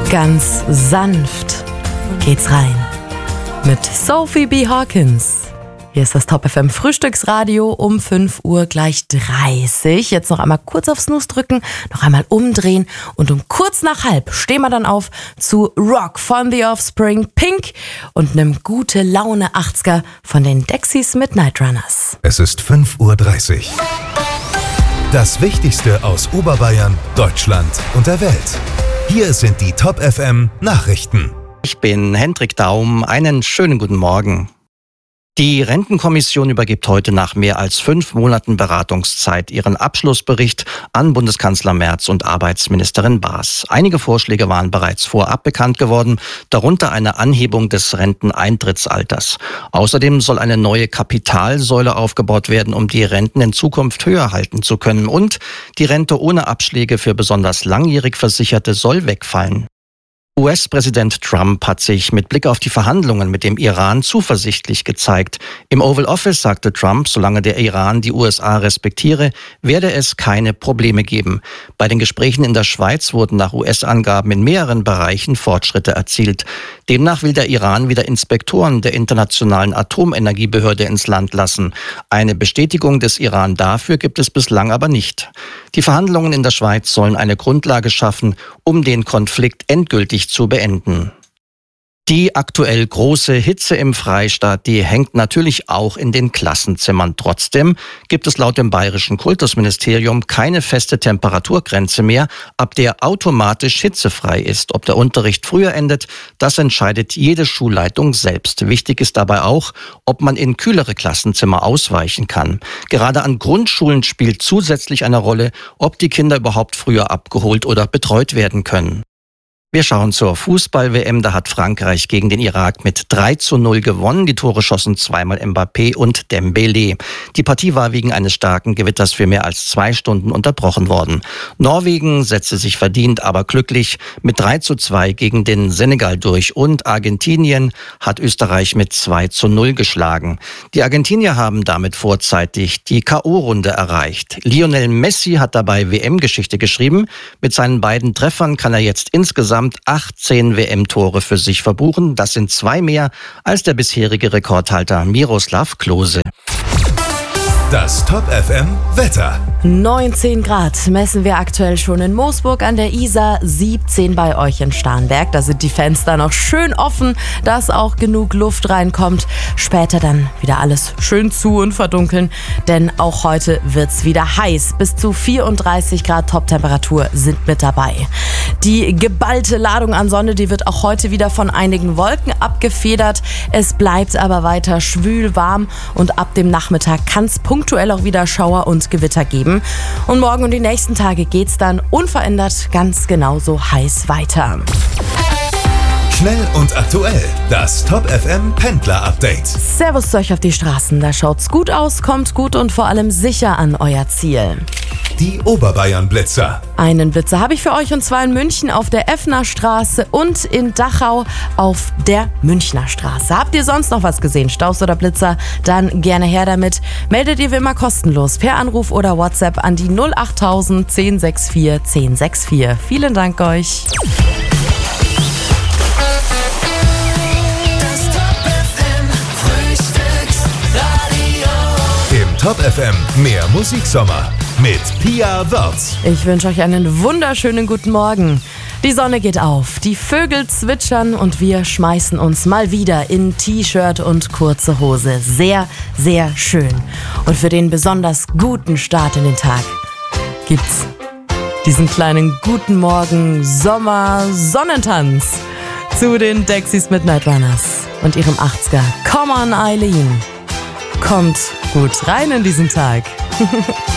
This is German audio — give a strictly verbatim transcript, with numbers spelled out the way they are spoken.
Ganz sanft geht's rein mit Sophie B. Hawkins. Hier ist das Top F M Frühstücksradio um fünf Uhr gleich dreißig. Jetzt noch einmal kurz auf Snooze drücken, noch einmal umdrehen und um kurz nach halb stehen wir dann auf zu Rock von The Offspring, Pink und einem gute Laune achtziger von den Dexys Midnight Runners. Es ist fünf Uhr dreißig. Das Wichtigste aus Oberbayern, Deutschland und der Welt. Hier sind die Top F M Nachrichten. Ich bin Hendrik Daum. Einen schönen guten Morgen. Die Rentenkommission übergibt heute nach mehr als fünf Monaten Beratungszeit ihren Abschlussbericht an Bundeskanzler Merz und Arbeitsministerin Baas. Einige Vorschläge waren bereits vorab bekannt geworden, darunter eine Anhebung des Renteneintrittsalters. Außerdem soll eine neue Kapitalsäule aufgebaut werden, um die Renten in Zukunft höher halten zu können. Und die Rente ohne Abschläge für besonders langjährig Versicherte soll wegfallen. U S-Präsident Trump hat sich mit Blick auf die Verhandlungen mit dem Iran zuversichtlich gezeigt. Im Oval Office sagte Trump, solange der Iran die U S A respektiere, werde es keine Probleme geben. Bei den Gesprächen in der Schweiz wurden nach U S-Angaben in mehreren Bereichen Fortschritte erzielt. Demnach will der Iran wieder Inspektoren der Internationalen Atomenergiebehörde ins Land lassen. Eine Bestätigung des Iran dafür gibt es bislang aber nicht. Die Verhandlungen in der Schweiz sollen eine Grundlage schaffen, um den Konflikt endgültig zu beenden. Die aktuell große Hitze im Freistaat, die hängt natürlich auch in den Klassenzimmern. Trotzdem gibt es laut dem Bayerischen Kultusministerium keine feste Temperaturgrenze mehr, ab der automatisch hitzefrei ist. Ob der Unterricht früher endet, das entscheidet jede Schulleitung selbst. Wichtig ist dabei auch, ob man in kühlere Klassenzimmer ausweichen kann. Gerade an Grundschulen spielt zusätzlich eine Rolle, ob die Kinder überhaupt früher abgeholt oder betreut werden können. Wir schauen zur Fußball-W M. Da hat Frankreich gegen den Irak mit drei zu null gewonnen. Die Tore schossen zweimal Mbappé und Dembélé. Die Partie war wegen eines starken Gewitters für mehr als zwei Stunden unterbrochen worden. Norwegen setzte sich verdient, aber glücklich mit drei zu zwei gegen den Senegal durch. Und Argentinien hat Österreich mit zwei zu null geschlagen. Die Argentinier haben damit vorzeitig die K O-Runde erreicht. Lionel Messi hat dabei W M-Geschichte geschrieben. Mit seinen beiden Treffern kann er jetzt insgesamt achtzehn W M-Tore für sich verbuchen. Das sind zwei mehr als der bisherige Rekordhalter Miroslav Klose. Das Top F M Wetter. neunzehn Grad messen wir aktuell schon in Moosburg an der Isar, siebzehn bei euch in Starnberg. Da sind die Fenster noch schön offen, dass auch genug Luft reinkommt. Später dann wieder alles schön zu und verdunkeln, denn auch heute wird's wieder heiß. Bis zu vierunddreißig Grad Toptemperatur sind mit dabei. Die geballte Ladung an Sonne, die wird auch heute wieder von einigen Wolken abgefedert. Es bleibt aber weiter schwül warm und ab dem Nachmittag kann's punktuell auch wieder Schauer und Gewitter geben. Und morgen und die nächsten Tage geht's dann unverändert ganz genauso heiß weiter. Schnell und aktuell, das Top F M Pendler Update. Servus zu euch auf die Straßen, da schaut's gut aus, kommt gut und vor allem sicher an euer Ziel. Die Oberbayern Blitzer. Einen Blitzer habe ich für euch und zwar in München auf der Effner Straße und in Dachau auf der Münchner Straße. Habt ihr sonst noch was gesehen, Staus oder Blitzer? Dann gerne her damit. Meldet ihr wie immer kostenlos per Anruf oder WhatsApp an die null acht tausend zehn sechs vier zehn sechs vier. Vielen Dank euch. Top F M mehr Musiksommer mit Pia Wörz. Ich wünsche euch einen wunderschönen guten Morgen. Die Sonne geht auf, die Vögel zwitschern und wir schmeißen uns mal wieder in T-Shirt und kurze Hose. Sehr, sehr schön. Und für den besonders guten Start in den Tag gibt's diesen kleinen guten Morgen Sommer-Sonnentanz zu den Dexys Midnight Runners und ihrem achtziger. Come on, Eileen. Kommt gut rein in diesen Tag.